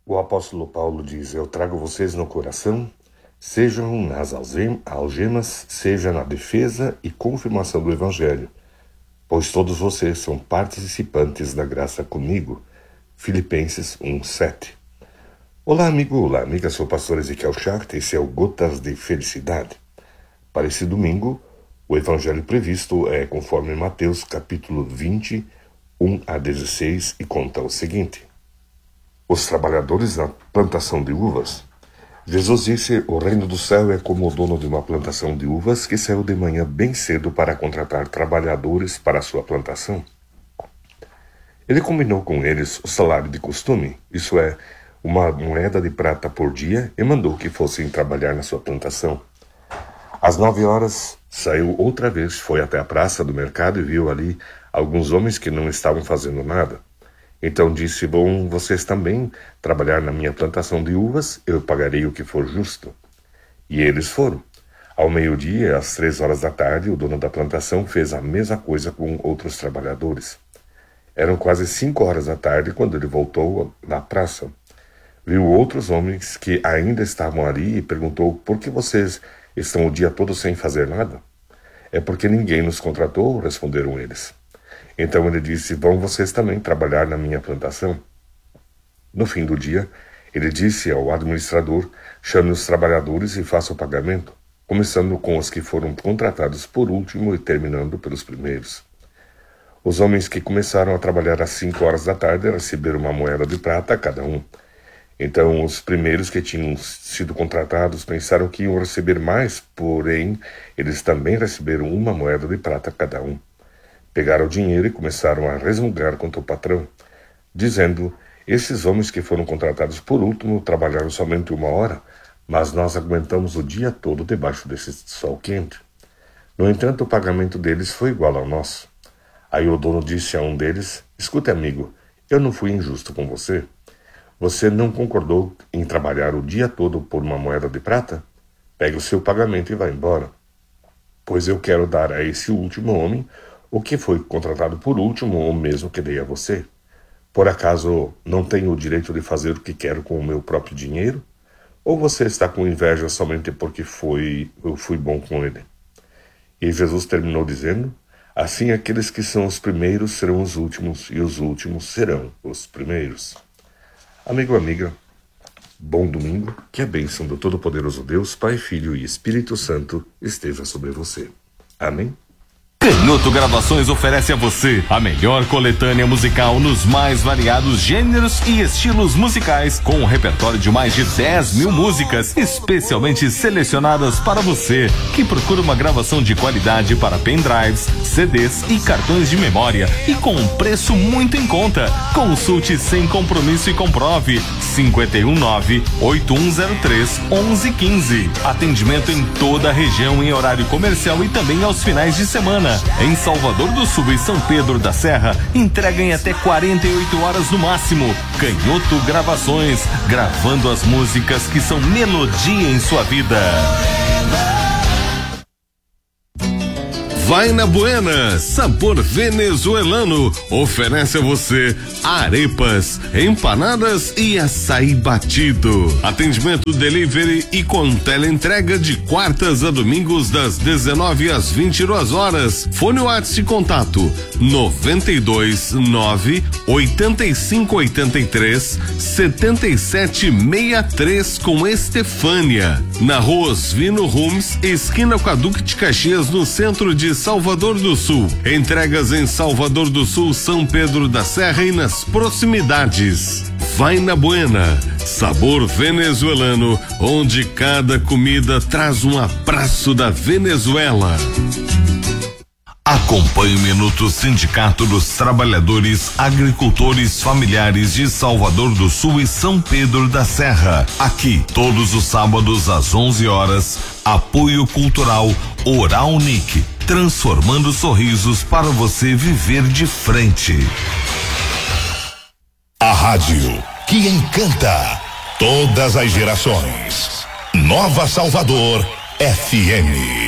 O apóstolo Paulo diz: eu trago vocês no coração, sejam nas algemas, seja na defesa e confirmação do Evangelho, pois todos vocês são participantes da graça comigo. Filipenses 1:7. Olá amigo, olá amiga, sou o pastor Ezequiel Schacht, esse é o Gotas de Felicidade. Para esse domingo, o Evangelho previsto é conforme Mateus capítulo 20, 1-16, e conta o seguinte: os trabalhadores na plantação de uvas. Jesus disse: o reino do céu é como o dono de uma plantação de uvas que saiu de manhã bem cedo para contratar trabalhadores para a sua plantação. Ele combinou com eles o salário de costume, isso é, uma moeda de prata por dia, e mandou que fossem trabalhar na sua plantação. Às 9 horas, saiu outra vez, foi até a praça do mercado e viu ali alguns homens que não estavam fazendo nada. Então disse: bom, vocês também trabalhar na minha plantação de uvas, eu pagarei o que for justo. E eles foram. Ao meio-dia, às 3 horas da tarde, o dono da plantação fez a mesma coisa com outros trabalhadores. Eram quase 5 horas da tarde quando ele voltou na praça. Viu outros homens que ainda estavam ali e perguntou: por que vocês estão o dia todo sem fazer nada? É porque ninguém nos contratou, responderam eles. Então ele disse: vão vocês também trabalhar na minha plantação? No fim do dia, ele disse ao administrador: chame os trabalhadores e faça o pagamento, começando com os que foram contratados por último e terminando pelos primeiros. Os homens que começaram a trabalhar às 5 horas da tarde receberam uma moeda de prata cada um. Então os primeiros que tinham sido contratados pensaram que iam receber mais, porém eles também receberam uma moeda de prata cada um. Pegaram o dinheiro e começaram a resmungar contra o patrão, dizendo: esses homens que foram contratados por último trabalharam somente 1 hora, mas nós aguentamos o dia todo debaixo desse sol quente. No entanto, o pagamento deles foi igual ao nosso. Aí o dono disse a um deles: escute amigo, eu não fui injusto com você. Você não concordou em trabalhar o dia todo por uma moeda de prata? Pegue o seu pagamento e vá embora. Pois eu quero dar a esse último homem o que foi contratado por último, ou mesmo que dei a você. Por acaso não tenho o direito de fazer o que quero com o meu próprio dinheiro? Ou você está com inveja somente porque eu fui bom com ele? E Jesus terminou dizendo: assim aqueles que são os primeiros serão os últimos, e os últimos serão os primeiros. Amigo, amiga, bom domingo, que a bênção do Todo-Poderoso Deus, Pai, Filho e Espírito Santo esteja sobre você. Amém? Canhoto Gravações oferece a você a melhor coletânea musical nos mais variados gêneros e estilos musicais, com um repertório de mais de 10 mil músicas, especialmente selecionadas para você, que procura uma gravação de qualidade para pendrives, CDs e cartões de memória, e com um preço muito em conta. Consulte sem compromisso e comprove. 519-8103-1115. Atendimento em toda a região em horário comercial e também aos finais de semana. Em Salvador do Sul e São Pedro da Serra, entrega em até 48 horas no máximo. Canhoto Gravações, gravando as músicas que são melodia em sua vida. Vai na Buena, sabor venezuelano, oferece a você arepas, empanadas e açaí batido. Atendimento delivery e com teleentrega de quartas a domingos das 19 às 22 horas. Fone WhatsApp de contato 929-8583-7763 com Estefânia. Na rua Osvino Rumes, esquina com a Duque de Caxias, no centro de Salvador do Sul. Entregas em Salvador do Sul, São Pedro da Serra e nas proximidades. Vai na Buena, sabor venezuelano, onde cada comida traz um abraço da Venezuela. Acompanhe o Minuto Sindicato dos Trabalhadores Agricultores Familiares de Salvador do Sul e São Pedro da Serra. Aqui, todos os sábados às 11 horas, apoio cultural Oral Unique, transformando sorrisos para você viver de frente. A rádio que encanta todas as gerações. Nova Salvador FM.